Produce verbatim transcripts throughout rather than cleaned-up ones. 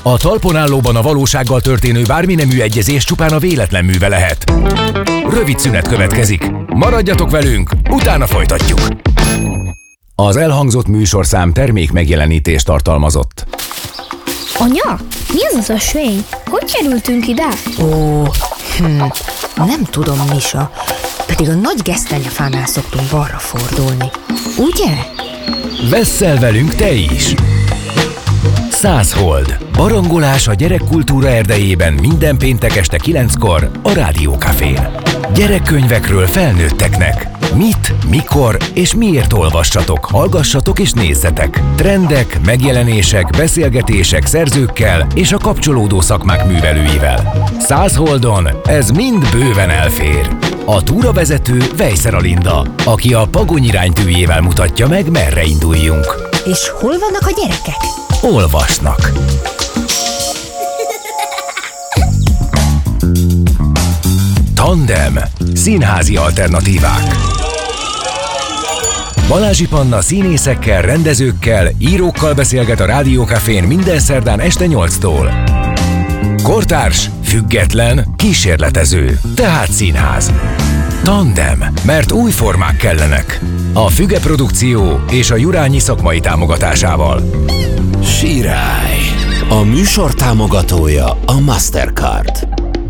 A talpon állóban a valósággal történő bármi nemű egyezés csupán a véletlen műve lehet. Rövid szünet következik. Maradjatok velünk, utána folytatjuk. Az elhangzott műsorszám termék megjelenítést tartalmazott. Anya, mi az az ösvény? Hogy kerültünk ide? Ó, hm, nem tudom, Misa. Pedig a nagy gesztenyefánál szoktunk balra fordulni. Ugye? Vesszel velünk te is! Száz hold. Barangolás a gyerekkultúra erdejében minden péntek este kilenckor a Rádió Cafén. Gyerekkönyvekről felnőtteknek. Mit, mikor és miért olvassatok, hallgassatok és nézzetek. Trendek, megjelenések, beszélgetések szerzőkkel és a kapcsolódó szakmák művelőivel. Száz holdon ez mind bőven elfér. A túravezető Vejszer Alinda, aki a Pagony iránytűjével mutatja meg, merre induljunk. És hol vannak a gyerekek? Olvasnak. Tandem. Színházi alternatívák. Balázsi Panna színészekkel, rendezőkkel, írókkal beszélget a Rádió Cafén minden szerdán este nyolctól. Kortárs, független, kísérletező, tehát színház. Tandem, mert új formák kellenek. A Füge Produkció és a Jurányi szakmai támogatásával. Sirály. A műsor támogatója a Mastercard.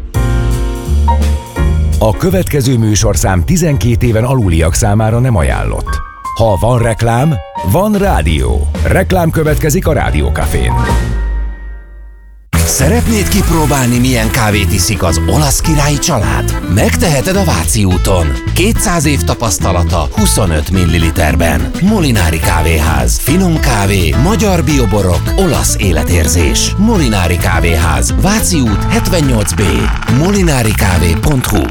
A következő műsorszám tizenkét éven aluliak számára nem ajánlott. Ha van reklám, van rádió. Reklám következik a Rádió Cafén. Szeretnéd kipróbálni, milyen kávét iszik az olasz királyi család? Megteheted a Váci úton. kétszáz év tapasztalata huszonöt milliliterben. Molinári Kávéház. Finom kávé, magyar bioborok, olasz életérzés. Molinári Kávéház. Váci út hetvennyolc B. molinarikávé pont hu.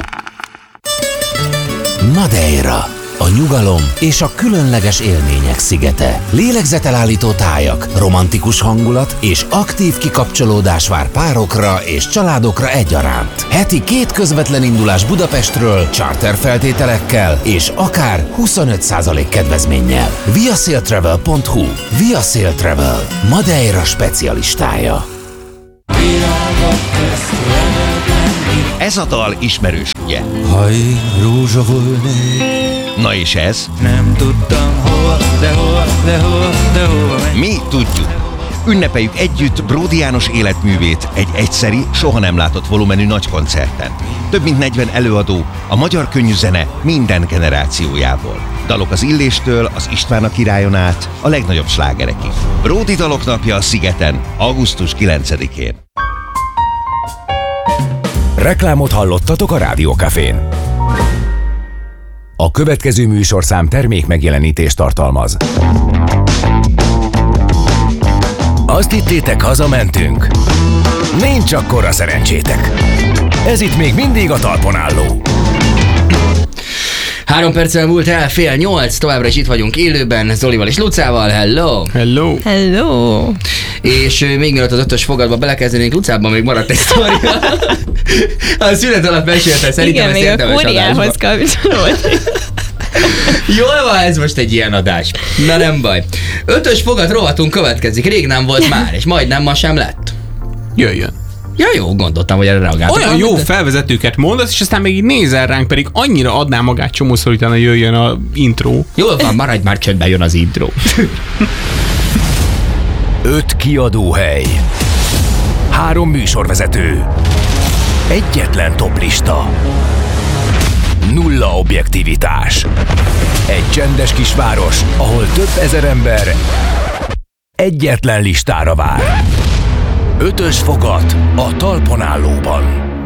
Madeira. A nyugalom és a különleges élmények szigete. Lélegzetelállító tájak, romantikus hangulat és aktív kikapcsolódás vár párokra és családokra egyaránt. Heti két közvetlen indulás Budapestről, charter feltételekkel és akár huszonöt százalék kedvezménnyel. viasailtravel pont hu. Viasail Travel. Madeira specialistája. Ez a dal ismerős, ugye? Ha én rózsa volnék. Na és ez? Nem tudtam hol, de hol, de hol, de hol megy. Mi tudjuk. Ünnepeljük együtt Bródi János életművét egy egyszeri, soha nem látott volumenű nagy koncerten. Több mint negyven előadó, a magyar könnyű zene minden generációjából. Dalok az Illéstől, az István a királyon át, a legnagyobb slágerekig. Bródi dalok napja a Szigeten, augusztus kilencedikén. Reklámot hallottatok a Rádió Cafén. A következő műsorszám termék megjelenítést tartalmaz. Azt hittétek, hazamentünk? Nincs akkora szerencsétek. Ez itt még mindig a talpon álló. Három perccel múlt el, fél nyolc, továbbra is itt vagyunk élőben, Zolival és Lucával, hello! Hello! Hello! És még mielőtt az ötös fogadba belekezdenénk, Lucában még maradt egy sztoria. A szünet alatt mesélte, szerintem igen, ezt még a kóriához kapcsolódik. Jól van, ez most egy ilyen adás. Na nem baj. Ötös fogat rovatunk következik, rég nem volt már, és majdnem ma sem lett. Jöjjön. Ja jó, gondoltam, hogy erre reagáltam. Olyan jó felvezetőket mondasz, és aztán még így nézel ránk, pedig annyira adná magát csomószor, utána jöjjön a intro. Jól van, maradj már csöndben, jön az intro. Öt kiadóhely. Három műsorvezető. Egyetlen toplista. Nulla objektivitás. Egy csendes kisváros, ahol több ezer ember egyetlen listára vár. Ötös fogat a talpon állóban.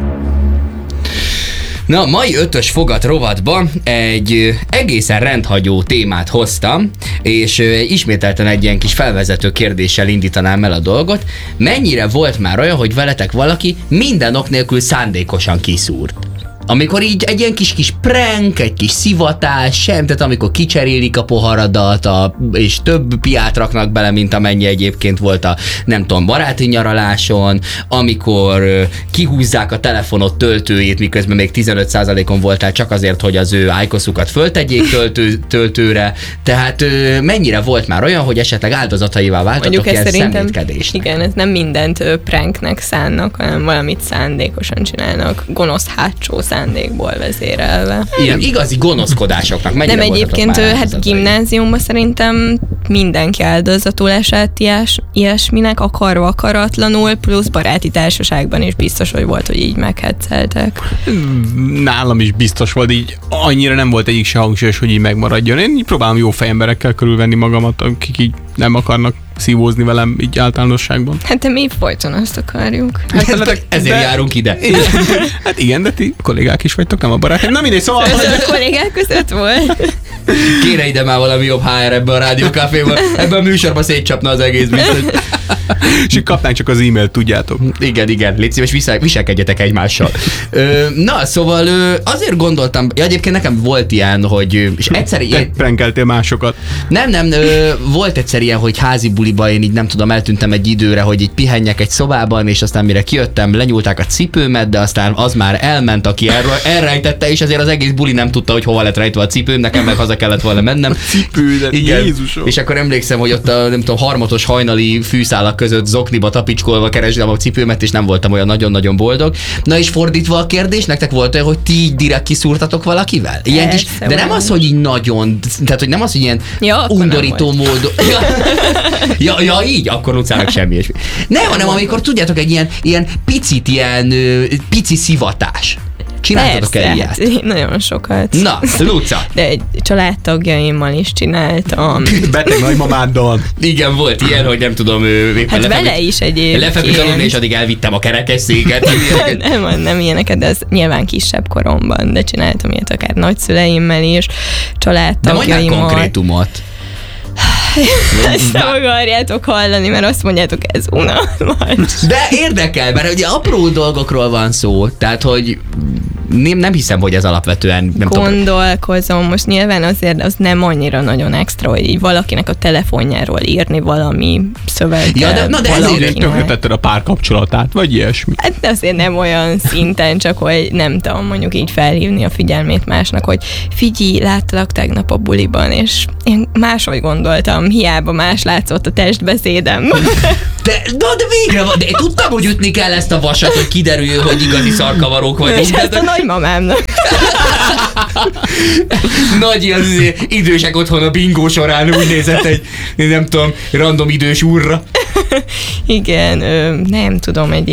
Na, mai ötös fogat rovatban egy egészen rendhagyó témát hoztam, és ismételten egy ilyen kis felvezető kérdéssel indítanám el a dolgot. Mennyire volt már olyan, hogy veletek valaki minden ok nélkül szándékosan kiszúrt? amikor így egy ilyen kis kis prank, egy kis szivatás, sem, tehát amikor kicserélik a poharadat, a, és több piát raknak bele, mint amennyi egyébként volt a, nem tudom, baráti nyaraláson, amikor ö, kihúzzák a telefonot töltőjét, miközben még tizenöt százalékon voltál csak azért, hogy az ő ájkoszukat föltegyék töltő, töltőre, tehát ö, mennyire volt már olyan, hogy esetleg áldozataivá váltatok ilyen szemétkedésnek? Igen, ez nem mindent ö, pranknek szánnak, hanem valamit szándékosan csinálnak, gonosz hátsó szándékból vezérelve. Ilyen igazi gonoszkodásoknak mennyire nem voltatok egyébként, már hát áldozatai? Gimnáziumban szerintem mindenki áldozatul esett ilyes, ilyesminek, akarva akaratlanul, plusz baráti társaságban is biztos, hogy volt, hogy így meghetszeltek. Nálam is biztos volt, így annyira nem volt egyik se hangsúlyos, hogy így megmaradjon. Én így próbálom jó fejemberekkel körülvenni magamat, akik így nem akarnak szívózni velem így általánosságban. Hát de mi folyton azt akarjuk. Hát, ezért de... járunk ide. Hát igen, de ti kollégák is vagytok, nem a barátok. Na mindegy, szóval... Ez a kollégák között volt. Kéne ide már valami jobb há er ebben a rádiókaféban. Ebben a műsorban szétcsapna az egész biztos. És kapnánk csak az e-mailt, tudjátok. Igen, igen, légy szíves, visel, viselkedjetek egymással. Ö, na, szóval ö, azért gondoltam, ja, egyébként nekem volt ilyen, hogy, és egyszer ilyen... Te prankeltél másokat. Nem, nem, ö, volt egyszer ilyen, hogy házi buliba én így nem tudom, eltűntem egy időre, hogy így pihenjek egy szobában, és aztán mire kijöttem, lenyúlták a cipőmet, de aztán az már elment, aki el, elrejtette, és azért az egész buli nem tudta, hogy hova lett rejtve a cipőm, nekem meg haza kellett volna mennem. Cipődet, Jézusom. És akkor emlékszem, hogy ott a nem tudom, harmatos hajnali fűszálak között zokniba tapicskolva kerestem a cipőmet, és nem voltam olyan nagyon-nagyon boldog. Na és fordítva a kérdés, nektek volt olyan, hogy ti így direkt kiszúrtatok valakivel? Ilyen kis, de nem az, hogy így nagyon, tehát hogy nem az, hogy ilyen ja, undorító módon. Ja, ja, ja, így? Akkor utcának semmi ilyesmi. Nem, hanem amikor tudjátok, egy ilyen, ilyen picit, ilyen pici szivatás. Csináltatok-e ilyet? Hát, nagyon sokat. Na, Luca. De egy családtagjaimmal is csináltam. Beteg nagymamáddal. Igen, volt ilyen, hogy nem tudom, ő éppen hát vele is egyébként. Lefeküdt aludni, és addig elvittem a kerekesszéket. nem, nem, nem ilyeneket, de ez nyilván kisebb koromban, de csináltam ilyet akár nagyszüleimmel is, családtagjaimmal. De mondjál konkrétumot. Ezt nem akarjátok hallani, mert azt mondjátok, ez unalmas. De érdekel, mert ugye apró dolgokról van szó, tehát hogy nem, nem hiszem, hogy ez alapvetően nem gondolkozom, tudom. Most nyilván azért az nem annyira nagyon extra, hogy így valakinek a telefonjáról írni valami szöveggel. Ja, de, na de ezért tönkretetted a párkapcsolatát, vagy ilyesmi. Hát azért nem olyan szinten, csak hogy nem tudom, mondjuk így felhívni a figyelmét másnak, hogy figyelj, láttalak tegnap a buliban, és én máshogy gondoltam, hiába más látszott a testbeszédem. De, de, de végre van, de én tudtam, hogy ütni kell ezt a vasat, hogy kiderüljön, hogy igazi szarkavarók vagyunk. És ezt a nagymamámnak. Nagy az idősek otthon a bingó során úgy nézett egy, nem tudom, random idős úrra. Igen, nem tudom, egy